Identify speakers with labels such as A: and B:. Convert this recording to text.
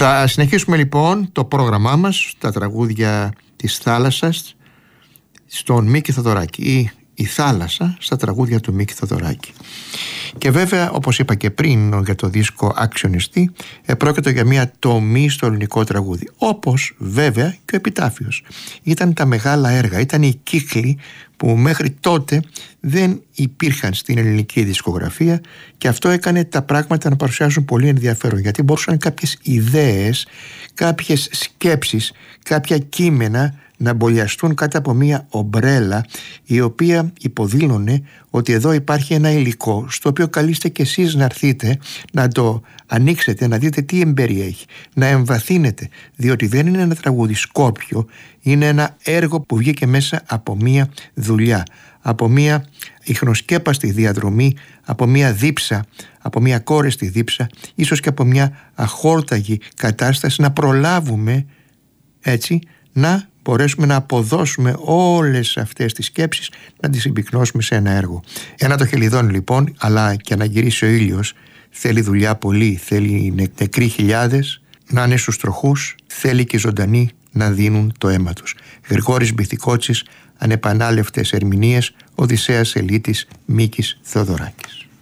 A: Θα συνεχίσουμε λοιπόν το πρόγραμμά μας, τα τραγούδια της θάλασσας, στον Μίκη Θοδωράκη, ή η θάλασσα στα τραγούδια του Μίκη Θοδωράκη. Και βέβαια, όπως είπα και πριν για το δίσκο Άξιονιστή, πρόκειται για μια τομή στο ελληνικό τραγούδι. Όπως βέβαια και ο Επιτάφιος. Ήταν τα μεγάλα έργα, ήταν οι κύκλοι που μέχρι τότε δεν υπήρχαν στην ελληνική δισκογραφία, και αυτό έκανε τα πράγματα να παρουσιάζουν πολύ ενδιαφέρον, γιατί μπορούσαν κάποιες ιδέες, κάποιες σκέψεις, κάποια κείμενα να μπολιαστούν κάτω από μία ομπρέλα, η οποία υποδήλωνε ότι εδώ υπάρχει ένα υλικό στο οποίο καλείστε κι εσείς να έρθετε να το ανοίξετε, να δείτε τι εμπεριέχει, να εμβαθύνετε, διότι δεν είναι ένα τραγούδι σκόρπιο, είναι ένα έργο που βγήκε μέσα από μία δουλειά, από μία ιχνοσκέπαστη διαδρομή, από μία δίψα, από μία κόρεστη δίψα, ίσως και από μία αχόρταγη κατάσταση, να προλάβουμε έτσι να μπορέσουμε να αποδώσουμε όλες αυτές τις σκέψεις, να τις συμπυκνώσουμε σε ένα έργο. Ένα το χελιδόνι λοιπόν, αλλά και να γυρίσει ο ήλιος, θέλει δουλειά πολύ, θέλει νεκροί χιλιάδες να είναι στους τροχούς, θέλει και ζωντανοί να δίνουν το αίμα τους. Γρηγόρης Μπιθικότσης, ανεπανάλευτες ερμηνείες, Οδυσσέας Ελίτης, Μίκης Θεοδωράκης.